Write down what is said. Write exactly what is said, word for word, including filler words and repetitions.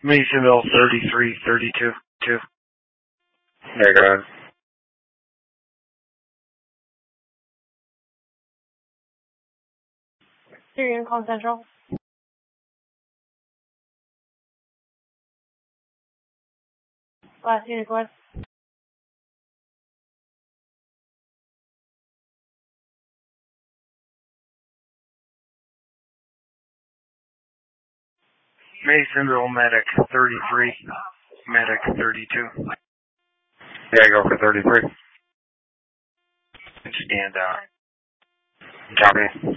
Masonville thirty-three thirty-two two. Yeah, go ahead. You're going to call Central? Last unit, what? Masonville medic thirty-three, medic thirty-two. Yeah, go for thirty-three. Stand out. Copy.